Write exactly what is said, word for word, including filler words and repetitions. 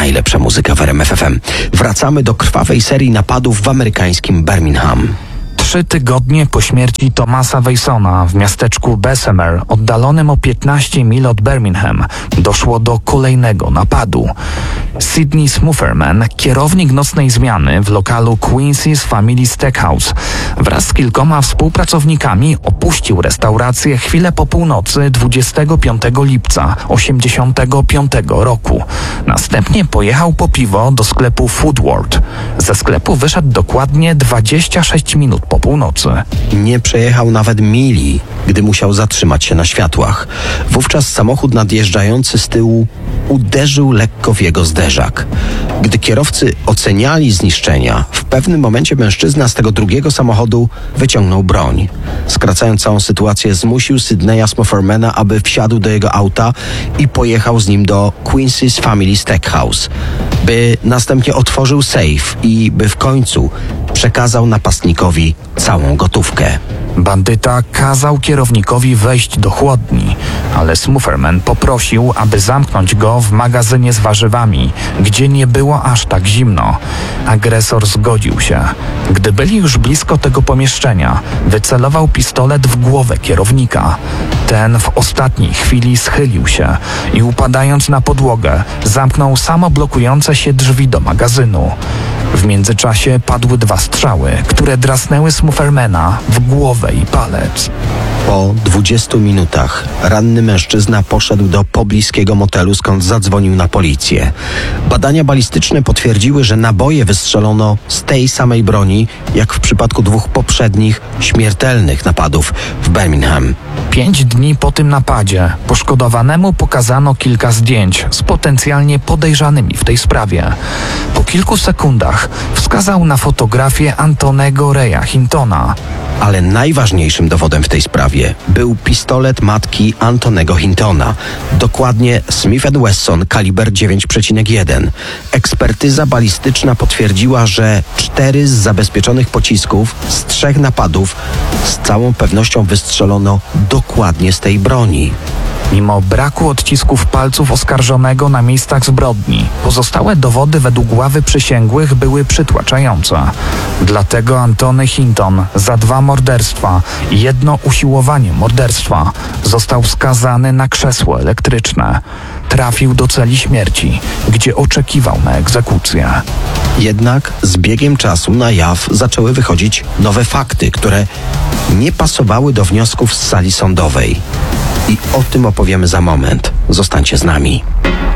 najlepsza muzyka w R M F F M. Wracamy do krwawej serii napadów w amerykańskim Birmingham. Trzy tygodnie po śmierci Thomasa Weissona w miasteczku Bessemer, oddalonym o piętnaście mil od Birmingham, doszło do kolejnego napadu. Sidney Smufferman, kierownik nocnej zmiany w lokalu Quincy's Family Steakhouse, wraz z kilkoma współpracownikami opuścił restaurację chwilę po północy dwudziestego piątego lipca osiemdziesiątego piątego roku. Następnie pojechał po piwo do sklepu Foodworld. Ze sklepu wyszedł dokładnie dwadzieścia sześć minut po północy. Nie przejechał nawet mili, gdy musiał zatrzymać się na światłach. Wówczas samochód nadjeżdżający z tyłu uderzył lekko w jego zderzak. Gdy kierowcy oceniali zniszczenia, w pewnym momencie mężczyzna z tego drugiego samochodu wyciągnął broń. Skracając całą sytuację, zmusił Sydneya Smuffermana, aby wsiadł do jego auta i pojechał z nim do Quincy's Family Steakhouse, by następnie otworzył sejf i by w końcu przekazał napastnikowi całą gotówkę. Bandyta kazał kierownikowi wejść do chłodni, ale Smufferman poprosił, aby zamknąć go w magazynie z warzywami, gdzie nie było aż tak zimno. Agresor zgodził się. Gdy byli już blisko tego pomieszczenia, wycelował pistolet w głowę kierownika. Ten w ostatniej chwili schylił się i upadając na podłogę, zamknął samoblokujące się drzwi do magazynu. W międzyczasie padły dwa strzały, które drasnęły Smuffermana w głowę i palec. Po dwudziestu minutach ranny mężczyzna poszedł do pobliskiego motelu, skąd zadzwonił na policję. Badania balistyczne potwierdziły, że naboje wystrzelono z tej samej broni, jak w przypadku dwóch poprzednich śmiertelnych napadów w Birmingham. Pięć dni po tym napadzie poszkodowanemu pokazano kilka zdjęć z potencjalnie podejrzanymi w tej sprawie. Po kilku sekundach wskazał na fotografię Antonego Reya Hintona. Ale najważniejszym dowodem w tej sprawie był pistolet matki Antonego Hintona, dokładnie Smith and Wesson kaliber dziewięć przecinek jeden. Ekspertyza balistyczna potwierdziła, że cztery z zabezpieczonych pocisków z trzech napadów z całą pewnością wystrzelono dokładnie z tej broni. Mimo braku odcisków palców oskarżonego na miejscach zbrodni, pozostałe dowody według ławy przysięgłych były przytłaczające. Dlatego Antony Hinton za dwa morderstwa i jedno usiłowanie morderstwa został skazany na krzesło elektryczne. Trafił do celi śmierci, gdzie oczekiwał na egzekucję. Jednak z biegiem czasu na jaw zaczęły wychodzić nowe fakty, które nie pasowały do wniosków z sali sądowej. I o tym opowiemy za moment. Zostańcie z nami.